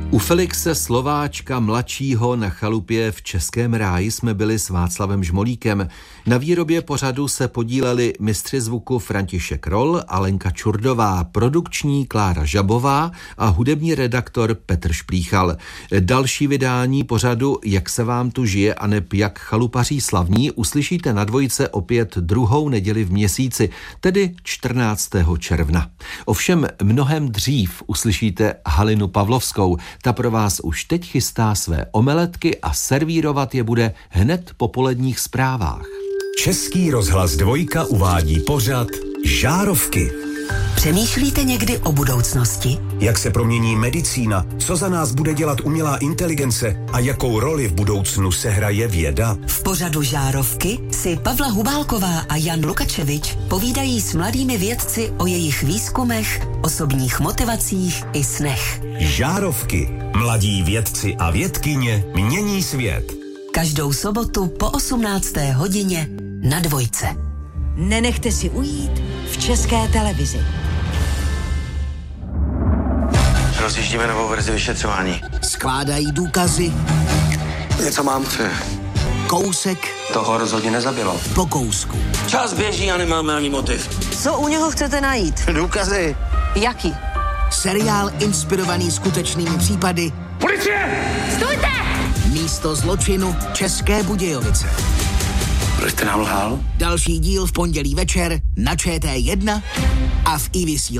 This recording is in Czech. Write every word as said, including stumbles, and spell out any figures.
U Felixe Slováčka mladšího na chalupě v Českém Ráji jsme byli s Václavem Žmolíkem. Na výrobě pořadu se podíleli mistři zvuku František Roll, Alenka Čurdová, produkční Klára Žabová a hudební redaktor Petr Šplíchal. Další vydání pořadu Jak se vám tu žije aneb Jak chalupaří slavní uslyšíte na Dvojce opět druhou neděli v měsíci, tedy čtrnáctého června. Ovšem mnohem dřív uslyšíte Halinu Pavlovskou. Ta pro vás už teď chystá své omeletky a servírovat je bude hned po poledních zprávách. Český rozhlas Dvojka uvádí pořad Žárovky. Přemýšlíte někdy o budoucnosti? Jak se promění medicína, co za nás bude dělat umělá inteligence a jakou roli v budoucnu sehraje věda? V pořadu Žárovky si Pavla Hubálková a Jan Lukačevič povídají s mladými vědci o jejich výzkumech, osobních motivacích i snech. Žárovky. Mladí vědci a vědkyně mění svět. Každou sobotu po osmnácté hodině na Dvojce. Nenechte si ujít v České televizi. Rozjíždíme novou verzi vyšetřování. Skládají důkazy. Něco mám. Kousek. Toho rozhodně nezabilo. Po kousku. Čas běží a nemáme ani motiv. Co u něho chcete najít? Důkazy. Jaký? Seriál inspirovaný skutečnými případy. Policie! Stůjte! Místo zločinu České Budějovice. Proč jste nám lhal? Další díl v pondělí večer na Č T jedna a v iVysílání.